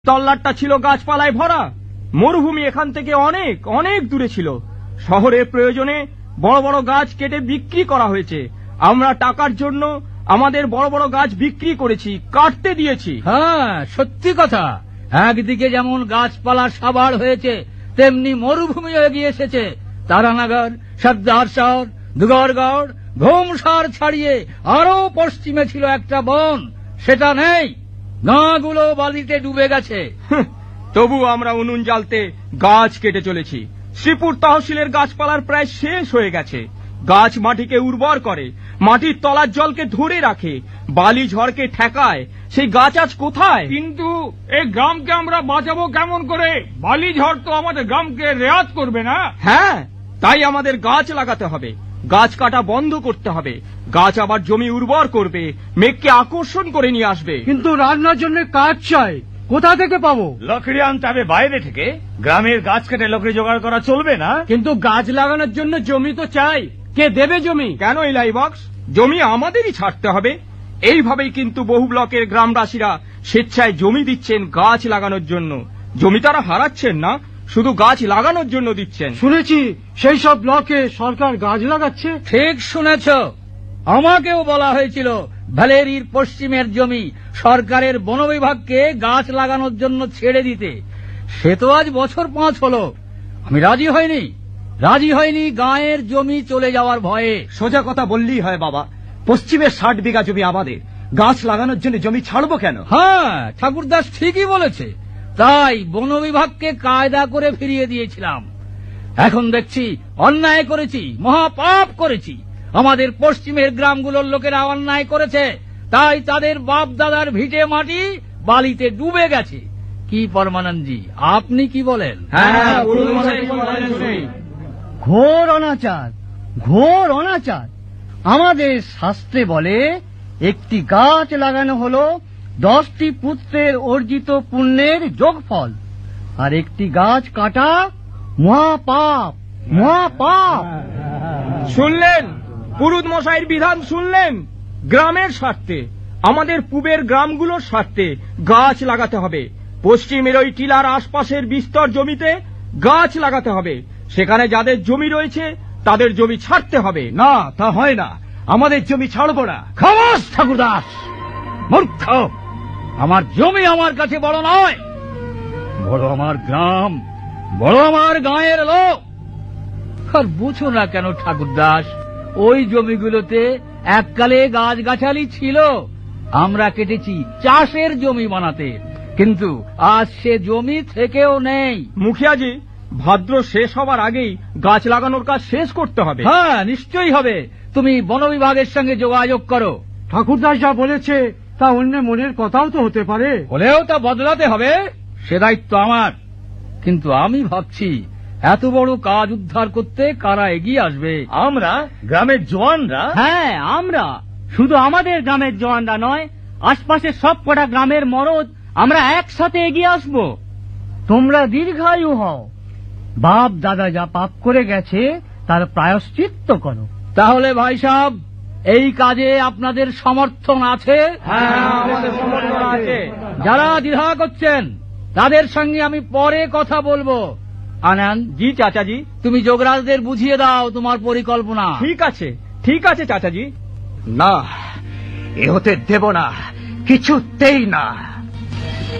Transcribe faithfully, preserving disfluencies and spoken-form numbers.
তল্লাটটা ছিল গাছপালায় ভরা। মরুভূমি এখান থেকে অনেক অনেক দূরে ছিল। শহরের প্রয়োজনে বড় বড় গাছ কেটে বিক্রি করা হয়েছে। আমরা টাকার জন্য আমাদের বড় বড় গাছ বিক্রি করেছি, কাটতে দিয়েছি। হ্যাঁ, সত্যি কথা। একদিকে যেমন গাছপালা সাবাড় হয়েছে, তেমনি মরুভূমি এগিয়ে এসেছে। তারানগর, সর্দারসর, দুগরগড়, ঘুমসার ছাড়িয়ে আরো পশ্চিমে ছিল একটা বন, সেটা নেই। গাঁগুলো বালিতে ডুবে গেছে। তবু আমরা উনুন জ্বালতে গাছ কেটে চলেছি। শ্রীপুর তহসিলের গাছপালার প্রায় শেষ হয়ে গেছে। গাছ মাটিকে উর্বর করে, মাটির তলার জলকে ধরে রাখে, বালি ঝড়কে ঠেকায়। সেই গাছ আজ কোথায়? কিন্তু এই গ্রামকে আমরা বাঁচাবো কেমন করে? বালি ঝড় তো আমাদের গ্রামকে রেয়াত করবে না। হ্যাঁ, তাই আমাদের গাছ লাগাতে হবে, গাছ কাটা বন্ধ করতে হবে। গাছ আবার জমি উর্বর করবে, মেঘকে আকর্ষণ করে নিয়ে আসবে। কিন্তু রান্নার জন্য কাঠ চাই, কোথা থেকে পাবো? লকড়ি আনতে হবে বাইরে থেকে। গ্রামের গাছ কেটে লকড়ি জোগাড় করা চলবে না। কিন্তু গাছ লাগানোর জন্য জমি তো চাই, কে দেবে জমি? কেন এলাই বক্স? জমি আমাদেরই ছাড়তে হবে। এইভাবেই কিন্তু বহু ব্লকের গ্রামবাসীরা স্বেচ্ছায় জমি দিচ্ছেন গাছ লাগানোর জন্য। জমি তারা হারাচ্ছেন না, শুধু গাছ লাগানোর জন্য দিচ্ছেন। শুনেছি সেই সব ব্লকে সরকার গাছ লাগাচ্ছে। ঠিক শুনেছ, আমাকেও বলা হয়েছিল ভ্যালেরির পশ্চিমের জমি সরকারের বন বিভাগকে গাছ লাগানোর জন্য ছেড়ে দিতে। সে তো আজ বছর পাঁচ হলো। আমি রাজি হইনি রাজি হয়নি গাঁয়ের জমি চলে যাওয়ার ভয়ে। সোজা কথা বললেই হয় বাবা, পশ্চিমের ষাট বিঘা জমি আমাদের, গাছ লাগানোর জন্য জমি ছাড়বো কেন? হ্যাঁ, ঠাকুরদাস ঠিকই বলেছে। তাই বন বিভাগকে কায়দা করে ফিরিয়ে দিয়েছিলাম। এখন দেখছি অন্যায় করেছি, মহাপাপ করেছি। আমাদের পশ্চিমের গ্রামগুলোর লোকেরা অন্যায় করেছে, তাই তাদের বাপ দাদার ভিটে মাটি বালিতে ডুবে গেছে। কি পরমানন্দজি, আপনি কি বলেন? হ্যাঁ, ঘোর অনাচার, ঘোর অনাচার। আমাদের শাস্ত্রে বলে একটি গাছ লাগানো হলো দশটি পুত্রের অর্জিত পুণ্যের যোগফল, আর একটি গাছ কাটা মহাপাপ, মহাপাপ। শুনলেন পুরুত মশাইয়ের বিধান? শুনলেন? গ্রামের স্বার্থে, আমাদের পূবের গ্রামগুলোর স্বার্থে গাছ লাগাতে হবে। পশ্চিমের ওই টিলার আশপাশের বিস্তর জমিতে গাছ লাগাতে হবে। সেখানে যাদের জমি রয়েছে তাদের জমি ছাড়তে হবে। না, তা হয় না, আমাদের জমি ছাড়বো না। খামোশ ঠাকুরদাস, মূর্খ। আমার জমি আমার কাছে বড় নয়, বড় আমার গ্রাম, বড় আমার গাঁয়ের লোক। আর বুঝো না কেন ঠাকুরদাস, ওই জমিগুলোতে এককালে গাছগাছালি ছিল, আমরা কেটেছি চাষের জমি বানাতে, কিন্তু আজ সে জমি থেকেও নেই। মুখিয়াজি, ভাদ্র শেষ হবার আগেই গাছ লাগানোর কাজ শেষ করতে হবে। হ্যাঁ, নিশ্চয়ই হবে। তুমি বন বিভাগের সঙ্গে যোগাযোগ করো। ঠাকুরদাস যা বলেছে তা অন্য মনের কথাও তো হতে পারে। হলেও তা বদলাতে হবে, সে দায়িত্ব আমার। কিন্তু আমি ভাবছি এত বড় কাজ উদ্ধার করতে কারা এগিয়ে আসবে? আমরা, গ্রামের জওয়ানরা। হ্যাঁ, আমরা। শুধু আমাদের গ্রামের জওয়ানরা নয়, আশপাশের সব কটা গ্রামের মরদ আমরা একসাথে এগিয়ে আসব। তোমরা দীর্ঘায়ু হও, বাপ দাদা যা পাপ করে গেছে তার প্রায়শ্চিত্ত করো। তাহলে ভাই সাহেব, এই কাজে আপনাদের সমর্থন আছে? হ্যাঁ, আমাদের সমর্থন আছে। যারা দ্বিধা করছেন তাদের সঙ্গে আমি পরে কথা বলবো। আনন্দ জি চাচাজি। তুমি যোগরাজদের বুঝিয়ে দাও তোমার পরিকল্পনা। ঠিক আছে, ঠিক আছে চাচাজি। না, এ হতে দেব না, কিছুতেই না।